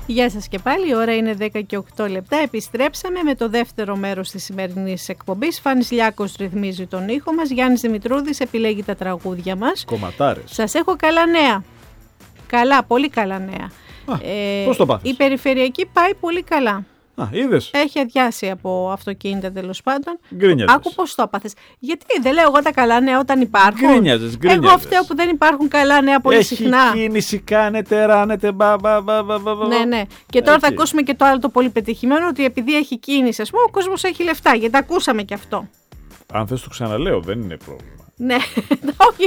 Γεια σας και πάλι, η ώρα είναι 10 και 8 λεπτά. Επιστρέψαμε με το δεύτερο μέρος της σημερινής εκπομπής. Φάνης Λιάκος ρυθμίζει τον ήχο μας, Γιάννης Δημητρούδης επιλέγει τα τραγούδια μας. Κομματάρες. Σας έχω καλά νέα. Καλά, πολύ καλά νέα. Πώς το πάθεις? Η περιφερειακή πάει πολύ καλά. Είδες. Έχει αδειάσει από αυτοκίνητα τέλος πάντων. Γκρίνιαζες. Άκου πώς το πάθες. Γιατί δεν λέω εγώ τα καλά νέα όταν υπάρχουν. Γκρίνιαζες. Εγώ φταίω που δεν υπάρχουν καλά νέα πολύ συχνά. Έχει κίνηση, κάνετε, ράνετε, Ναι. Και τώρα θα ακούσουμε και το άλλο το πολύ πετυχημένο, ότι επειδή έχει κίνηση, ας πούμε, ο κόσμος έχει λεφτά. Γιατί ακούσαμε και αυτό. Αν θες το ξαναλέω, δεν είναι πρόβλημα. Ναι, όχι,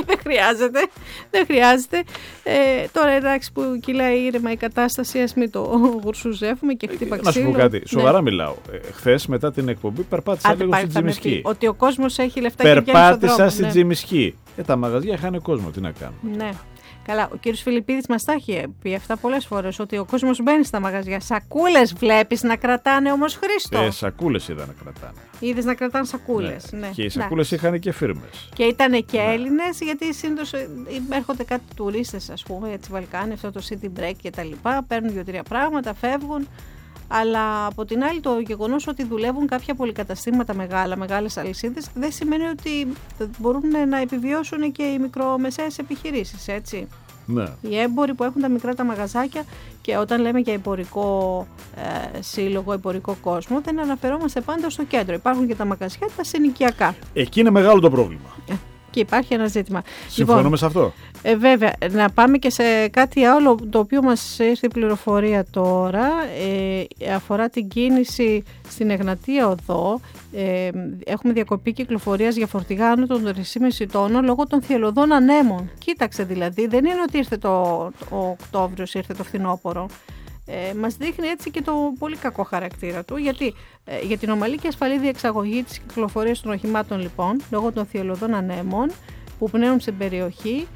δεν χρειάζεται. Τώρα εντάξει που κυλάει ήρεμα η κατάσταση, ας μην το γουρσουζεύουμε και χτύπα ξύλο. Να σου πω κάτι, σοβαρά μιλάω. Χθες μετά την εκπομπή περπάτησα λίγο στην Τζιμισκή. Ότι ο κόσμος έχει λεφτά και βγαίνει στον δρόμο. Περπάτησα στην Τζιμισκή. Τα μαγαζιά είχαν κόσμο, τι να κάνω. Ναι. Καλά, ο κύριος Φιλιππίδης μας τα έχει πει αυτά πολλές φορές, ότι ο κόσμος μπαίνει στα μαγαζιά. Σακούλες βλέπεις να κρατάνε όμως, Χρήστο. Σακούλες είδα να κρατάνε. Είδες να κρατάνε σακούλες. Ναι. Και οι σακούλες είχαν και φίρμες. Και ήταν και Έλληνες, γιατί συνήθως έρχονται κάτι τουρίστες, ας πούμε, για τις Βαλκάνια, αυτό το city break και τα λοιπά. Παίρνουν 2-3 πράγματα, φεύγουν. Αλλά από την άλλη, το γεγονός ότι δουλεύουν κάποια πολυκαταστήματα μεγάλες αλυσίδες, δεν σημαίνει ότι μπορούν να επιβιώσουν και οι μικρομεσαίες επιχειρήσεις, έτσι. Ναι. Οι έμποροι που έχουν τα μικρά τα μαγαζάκια, και όταν λέμε για εμπορικό σύλλογο, εμπορικό κόσμο, δεν αναφερόμαστε πάντα στο κέντρο. Υπάρχουν και τα μαγαζιά τα συνοικιακά. Εκεί είναι μεγάλο το πρόβλημα. Και υπάρχει ένα ζήτημα. Συμφωνούμε σε αυτό. Βέβαια, να πάμε και σε κάτι άλλο το οποίο μας ήρθε η πληροφορία τώρα. Αφορά την κίνηση στην Εγνατία Οδό. Έχουμε διακοπή κυκλοφορίας για φορτηγά άνω των 3,5 τόνων λόγω των θυελλωδών ανέμων. Κοίταξε δηλαδή, δεν είναι ότι ήρθε το Οκτώβριος, ήρθε το φθινόπωρο. Μας δείχνει έτσι και το πολύ κακό χαρακτήρα του, γιατί για την ομαλή και ασφαλή διεξαγωγή της κυκλοφορίας των οχημάτων, λοιπόν, λόγω των θυελλωδών ανέμων που πνέουν στην περιοχή,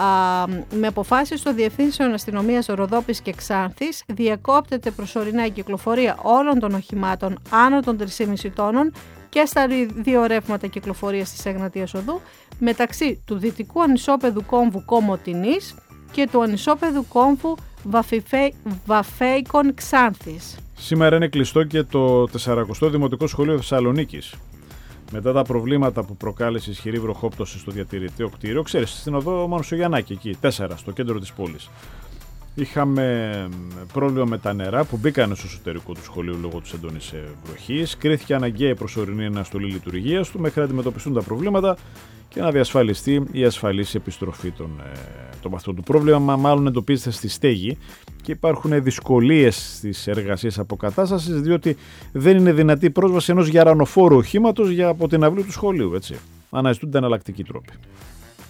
με αποφάσεις των Διευθύνσεων Αστυνομίας Ροδόπης και Ξάνθης, διακόπτεται προσωρινά η κυκλοφορία όλων των οχημάτων άνω των 3,5 τόνων και στα δύο ρεύματα κυκλοφορίας της Εγνατίας Οδού, μεταξύ του δυτικού ανισόπεδου κόμβου Κομοτηνής και του ανισόπεδου κόμβου Βαφέικον Ξάνθης. Σήμερα είναι κλειστό και το 40ο Δημοτικό Σχολείο Θεσσαλονίκης. Μετά τα προβλήματα που προκάλεσε ισχυρή βροχόπτωση στο διατηρητικό κτίριο, ξέρεις, στην οδό Μανουσογιαννάκη, εκεί, 4, στο κέντρο της πόλης. Είχαμε πρόβλημα με τα νερά που μπήκαν στο εσωτερικό του σχολείου λόγω της έντονης βροχής. Κρίθηκε αναγκαία η προσωρινή αναστολή λειτουργίας του μέχρι να αντιμετωπιστούν τα προβλήματα και να διασφαλιστεί η ασφαλής επιστροφή των μαθητών. Το πρόβλημα μάλλον εντοπίζεται στη στέγη και υπάρχουν δυσκολίες στις εργασίες αποκατάστασης, διότι δεν είναι δυνατή πρόσβαση ενός γερανοφόρου οχήματος από την αυλή του σχολείου. Έτσι. Αναζητούνται εναλλακτικοί τρόποι.